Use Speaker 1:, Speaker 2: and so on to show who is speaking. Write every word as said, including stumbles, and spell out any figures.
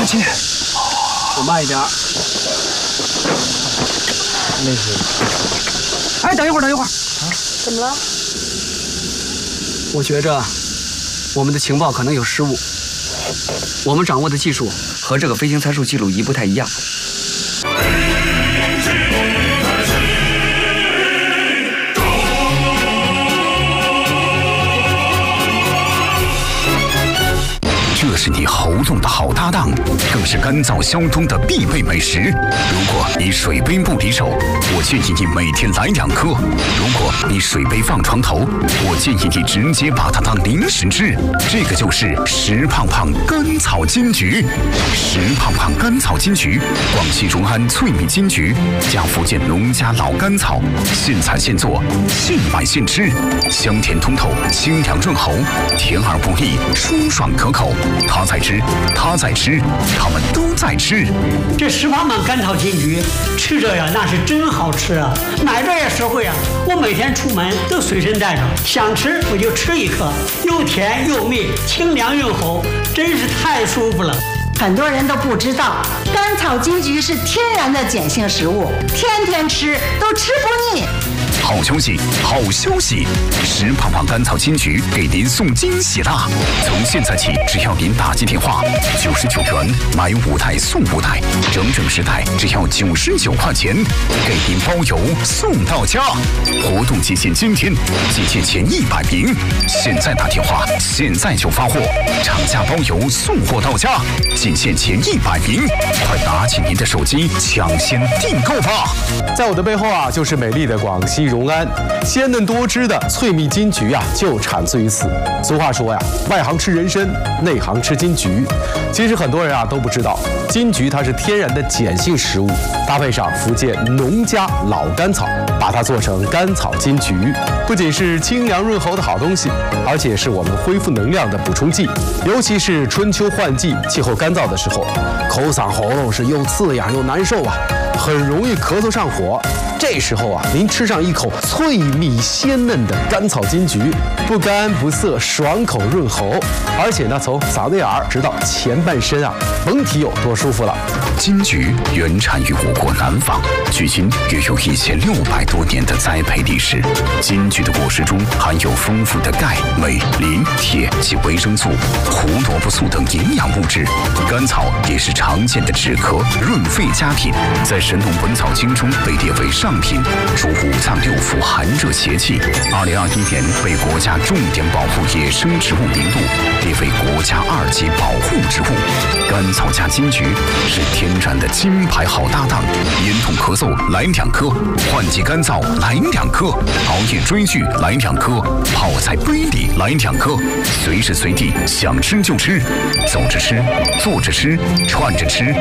Speaker 1: 小心，我慢一点。
Speaker 2: 那是……
Speaker 1: 哎，等一会儿，等一会儿。
Speaker 3: 啊，怎么了？
Speaker 1: 我觉着我们的情报可能有失误，我们掌握的技术和这个飞行参数记录仪不太一样。
Speaker 4: 这是你喉咙的好搭档，更是干燥消冬的必备美食。如果你水杯不离手，我建议你每天来两颗；如果你水杯放床头，我建议你直接把它当零食吃。这个就是石胖胖甘草金桔。石胖胖甘草金桔，广西荣安脆蜜金桔加福建农家老甘草，现采现做，现买现吃，香甜通透，清凉润喉，甜而不腻，舒爽可口。 他在吃，他在吃，他们都在吃。
Speaker 5: 这石胖胖甘草金桔，吃着呀那是真好吃啊，买着也实惠啊。我每天出门都随身带着，想吃我就吃一颗，又甜又蜜，清凉润喉，真是太舒服了。
Speaker 3: 很多人都不知道，甘草金桔是天然的碱性食物，天天吃都吃不腻。
Speaker 4: 好消息，好消息！石胖胖甘草金桔给您送惊喜啦！从现在起，只要您打进电话九十九元买五袋送五袋，整整十袋只要九十九块钱，给您包邮送到家。活动期限今天，寄件前一百名，现在打电话，现在就发货，厂家包邮送货到家。 仅限前一百名，快拿起您的手机抢先订购吧！
Speaker 2: 在我的背后啊，就是美丽的广西荣安，鲜嫩多汁的脆蜜金桔啊，就产自于此。俗话说呀，外行吃人参，内行吃金桔。其实很多人啊都不知道，金桔它是天然的碱性食物，搭配上福建农家老甘草，把它做成甘草金桔，不仅是清凉润喉的好东西，而且是我们恢复能量的补充剂。尤其是春秋换季，气候干燥的时候，口嗓喉咙是又刺痒又难受啊，很容易咳嗽上火。这时候啊，您吃上一口脆蜜鲜嫩的甘草金桔，不干不涩，爽口润喉，而且呢，从嗓子眼儿直到前半身啊，甭提有多舒服了。
Speaker 4: 金桔原产于我国南方，距今约有一千六百多年的栽培历史。金桔的果实中含有丰富的钙、镁、磷、铁及维生素、胡萝卜素等营养物质。甘草也是常见的止咳润肺佳品，在《神农本草经》中被列为上品，主五脏六腑寒热邪气。二零二一年被国家重点保护野生植物名录，列为国家二级保护植物。甘草加金桔是天然的金牌好搭档，咽痛咳嗽来两颗，换季干燥来两颗，熬夜追剧来两颗，泡在杯里来两颗，随时随地想吃就吃，走着吃，坐着吃，串着吃，